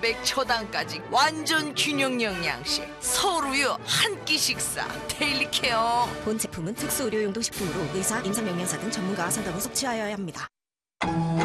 단백 초당까지 완전 균형 영양식. 서울우유 한 끼 식사 데일리케어. 본 제품은 특수 의료용도 식품으로 의사, 임상영양사 등 전문가와 상담 후 섭취하여야 합니다.